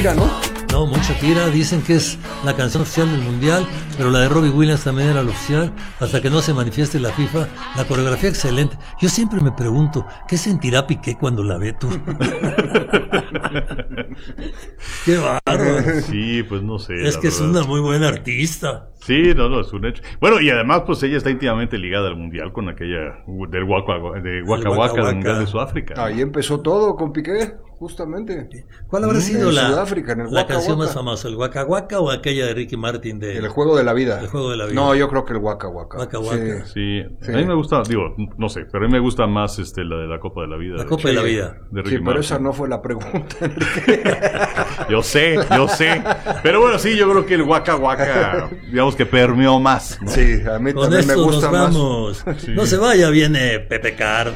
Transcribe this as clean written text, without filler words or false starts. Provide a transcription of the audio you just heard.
Shakira, ¿no? No, muy Shakira, dicen que es la canción oficial del mundial, pero la de Robbie Williams también era la oficial, hasta que no se manifieste la FIFA. La coreografía excelente. Yo siempre me pregunto, ¿qué sentirá Piqué cuando la ve tú? Qué bárbaro. Sí, pues no sé. Es que es una muy buena artista. Sí, no, es un hecho. Bueno, y además, pues ella está íntimamente ligada al mundial con aquella del Waka Waka del Mundial de Sudáfrica. Ahí empezó todo con Piqué, justamente. ¿Cuál habrá sido Sudáfrica, en el la Waka canción Waka más famosa? ¿El Waka Waka o aquella de Ricky Martin de El juego de la vida? El juego de la vida. No, yo creo que el Waka Waka. Waka Waka. Sí. A mí me gusta, digo, no sé, pero a mí me gusta más la de la Copa de la Vida. La Copa de la Vida. De Ricky Sí, pero Martin. esa no fue la pregunta. Yo sé. Pero bueno, sí, yo creo que el Waka Waka, digamos que permeó más, ¿no? Sí, a mí Con también esto me gusta nos más. vamos. Sí. No se vaya, viene Pepe Car.